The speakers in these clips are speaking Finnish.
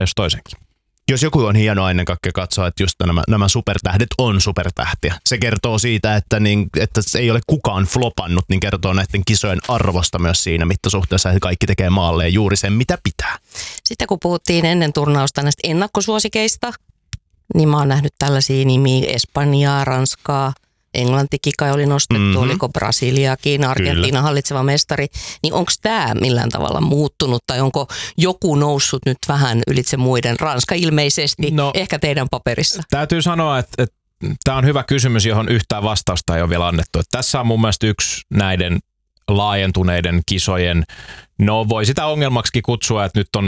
jos toisenkin. Jos joku on hienoa ennen kaikkea katsoa, että just nämä supertähdet on supertähtiä. Se kertoo siitä, että ei ole kukaan flopannut, niin kertoo näiden kisojen arvosta myös siinä mittasuhteessa, että kaikki tekee maalleen juuri sen, mitä pitää. Sitten kun puhuttiin ennen turnausta näistä ennakkosuosikeista, niin mä oon nähnyt tällaisia nimiä: Espanjaa, Ranskaa, Englantikin kai oli nostettu, oliko Brasiliakin, Argentiina hallitseva mestari. Niin onko tämä millään tavalla muuttunut tai onko joku noussut nyt vähän ylitse muiden? Ranska ilmeisesti, ehkä teidän paperissa. Täytyy sanoa, että tämä on hyvä kysymys, johon yhtään vastausta ei ole vielä annettu. Että tässä on mun mielestä yksi näiden laajentuneiden kisojen, voi sitä ongelmaksikin kutsua, että nyt on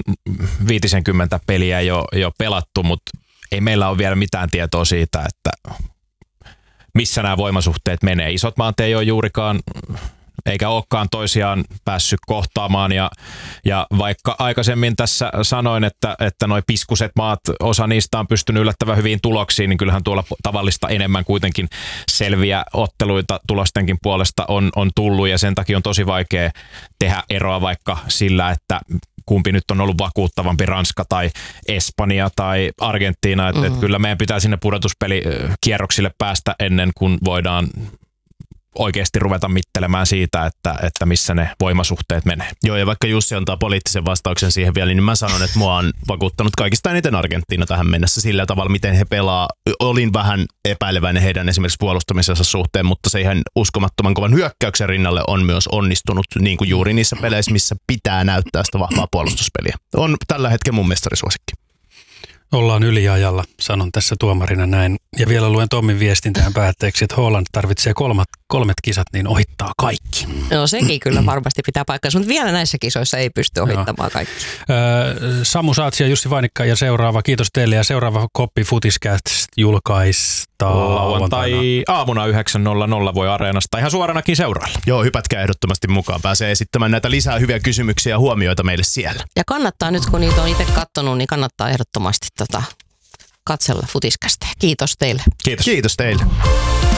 50 peliä jo pelattu, mutta ei meillä ole vielä mitään tietoa siitä, että missä nämä voimasuhteet menee. Isot maat ei ole juurikaan, eikä olekaan toisiaan päässyt kohtaamaan. Ja vaikka aikaisemmin tässä sanoin, että noi piskuset maat, osa niistä on pystynyt yllättävän hyviin tuloksiin, niin kyllähän tuolla tavallista enemmän kuitenkin selviä otteluita tulostenkin puolesta on tullut. Ja sen takia on tosi vaikea tehdä eroa vaikka sillä, että kumpi nyt on ollut vakuuttavampi, Ranska tai Espanja tai Argentiina. Että kyllä meidän pitää sinne pudotuspelikierroksille päästä ennen kuin voidaan oikeasti ruveta mittelemään siitä, että missä ne voimasuhteet menee. Joo, ja vaikka Jussi antaa poliittisen vastauksen siihen vielä, niin mä sanon, että mua on vakuuttanut kaikista eniten Argentiina tähän mennessä sillä tavalla, miten he pelaa. Olin vähän epäileväinen heidän esimerkiksi puolustamisensa suhteen, mutta se ihan uskomattoman kovan hyökkäyksen rinnalle on myös onnistunut, niin kuin juuri niissä peleissä, missä pitää näyttää sitä vahvaa puolustuspeliä. On tällä hetkellä mun mestarisuosikki. Ollaan yliajalla, sanon tässä tuomarina näin. Ja vielä luen Tommin viestin tähän päätteeksi, että Holland tarvitsee kolmet kisat, niin ohittaa kaikki. No sekin kyllä varmasti pitää paikkansa, mutta vielä näissä kisoissa ei pysty ohittamaan kaikki. Samu Saatsi ja Jussi Vainikka ja seuraava, kiitos teille. Ja seuraava Koppi Futiscast julkaistaan lauantai aamuna 9.00 voi Areenasta ihan suoranakin seurailla. Joo, hypätkää ehdottomasti mukaan. Pääsee esittämään näitä lisää hyviä kysymyksiä ja huomioita meille siellä. Ja kannattaa nyt, kun niitä on itse katsonut, niin kannattaa ehdottomasti katsella Futiscastia. Kiitos teille. Kiitos teille.